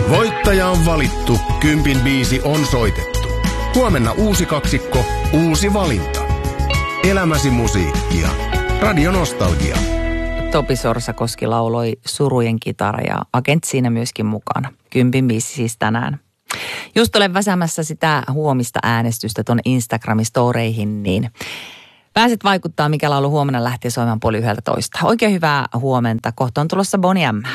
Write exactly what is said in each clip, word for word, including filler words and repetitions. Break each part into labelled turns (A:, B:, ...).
A: Voittaja on valittu, kympin biisi on soitettu. Huomenna uusi kaksikko, uusi valinta. Elämäsi musiikkia. Radio Nostalgia.
B: Topi Sorsakoski lauloi Surujen kitara ja Agent siinä myöskin mukana. Kympin biisi siis tänään. Just olen väsämässä sitä huomista äänestystä ton Instagram-storeihin, niin pääset vaikuttaa, mikä laulu huomenna lähtee soimaan puoli yhdeltä toista. Oikein hyvää huomenta. Kohta on tulossa Bonnie M.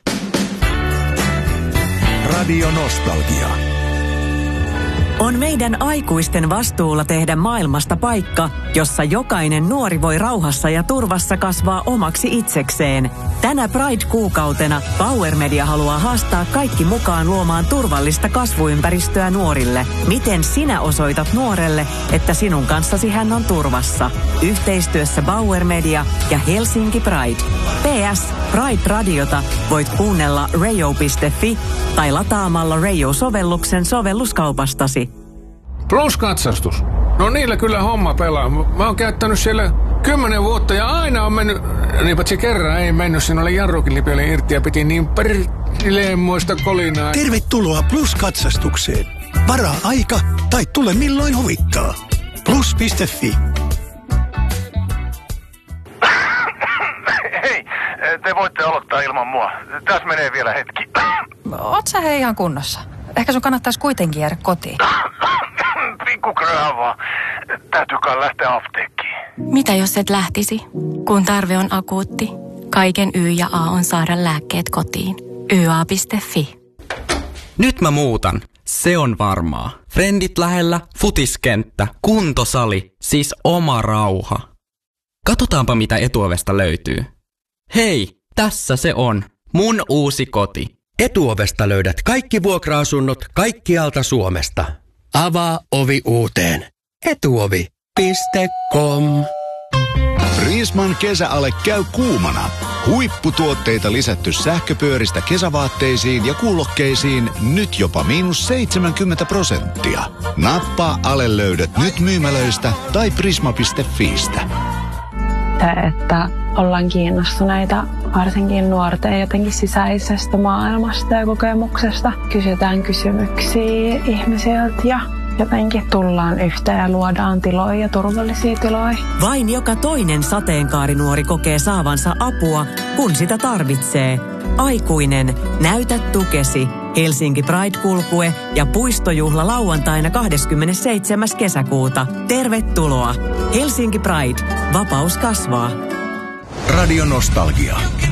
C: Radio Nostalgia.
D: On meidän aikuisten vastuulla tehdä maailmasta paikka, jossa jokainen nuori voi rauhassa ja turvassa kasvaa omaksi itsekseen. Tänä Pride-kuukautena Power Media haluaa haastaa kaikki mukaan luomaan turvallista kasvuympäristöä nuorille. Miten sinä osoitat nuorelle, että sinun kanssasi hän on turvassa? Yhteistyössä Power Media ja Helsinki Pride. P S. Pride-radiota voit kuunnella radio piste fi tai lataamalla Radio-sovelluksen sovelluskaupastasi.
E: Plus-katsastus. No niillä kyllä homma pelaa. Mä oon käyttänyt siellä kymmenen vuotta ja aina on mennyt, niin patsi kerran ei mennyt, siinä oli jarrukin lipiölle irti ja piti niin perleemmoista kolinaa.
C: Tervetuloa Plus-katsastukseen. Varaa aika tai tule milloin huvittaa. Plus piste fi.
F: Hei, te voitte aloittaa ilman mua. Tässä menee vielä hetki.
G: Oot sä hei ihan kunnossa? Ehkä sun kannattaisi kuitenkin jäädä kotiin.
F: Pikku kröhä vaan. Täytyykaan lähteä apteekkiin.
H: Mitä jos et lähtisi? Kun tarve on akuutti, kaiken Y ja A on saada lääkkeet kotiin. y a piste fi.
I: Nyt mä muutan. Se on varmaa. Frendit lähellä, futiskenttä, kuntosali, siis oma rauha. Katsotaanpa mitä Etuovesta löytyy. Hei, tässä se on. Mun uusi koti.
J: Etuovesta löydät kaikki vuokra-asunnot kaikkialta Suomesta. Avaa ovi uuteen. Etuovi piste com.
K: Riisman kesäale käy kuumana. Huipputuotteita lisätty sähköpyöristä kesävaatteisiin ja kuulokkeisiin nyt jopa miinus seitsemänkymmentä prosenttia. Nappaa ale löydät nyt myymälöistä tai prisma piste fiistä.
L: Että ollaan kiinnostuneita varsinkin nuorten jotenkin sisäisestä maailmasta ja kokemuksesta. Kysytään kysymyksiä ihmisiltä ja jotenkin tullaan yhteen ja luodaan tiloja ja turvallisia tiloja.
D: Vain joka toinen sateenkaarinuori kokee saavansa apua, kun sitä tarvitsee. Aikuinen, näytä tukesi. Helsinki Pride-kulkue ja puistojuhla lauantaina kahdeskymmenesseitsemäs kesäkuuta. Tervetuloa. Helsinki Pride. Vapaus kasvaa.
C: Radio Nostalgia.